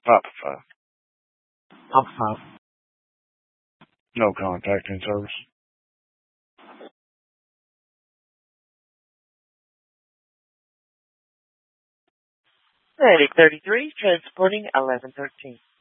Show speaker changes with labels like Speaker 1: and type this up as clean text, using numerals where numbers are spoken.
Speaker 1: Papa 5.
Speaker 2: Papa 5.
Speaker 1: No contacting service.
Speaker 3: Medic 33, transporting 1113.